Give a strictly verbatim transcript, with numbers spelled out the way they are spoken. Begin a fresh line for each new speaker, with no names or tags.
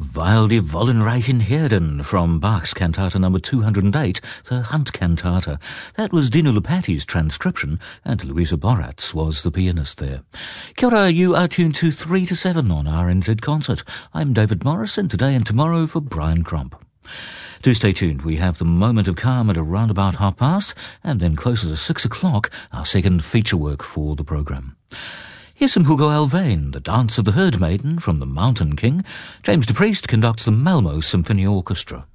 Weil die Wollenreichen Herden from Bach's Cantata number two hundred eight, the Hunt Cantata. That was Dino Lupati's transcription, and Louisa Boratz was the pianist there. Kia ora, you are tuned to three to seven on R N Z Concert. I'm David Morris, and today and tomorrow for Brian Crump. Do stay tuned. We have the Moment of Calm at around about half past, and then closer to six o'clock, our second feature work for the programme. Here's some Hugo Alvain, the Dance of the Herd Maiden from The Mountain King. James de Priest conducts the Malmo Symphony Orchestra.